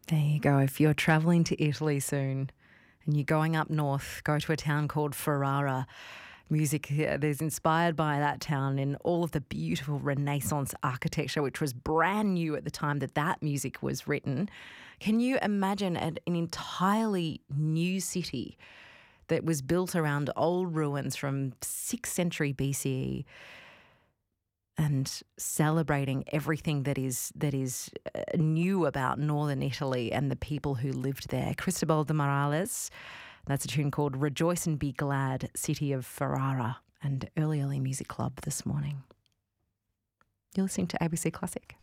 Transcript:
There you go. If you're travelling to Italy soon and you're going up north, go to a town called Ferrara. Music here is inspired by that town in all of the beautiful Renaissance architecture, which was brand new at the time that music was written. Can you imagine an entirely new city that was built around old ruins from 6th century BCE and celebrating everything that is new about northern Italy and the people who lived there? Cristobal de Morales. That's a tune called Rejoice and Be Glad, City of Ferrara, and Early Music Club this morning. You're listening to ABC Classic.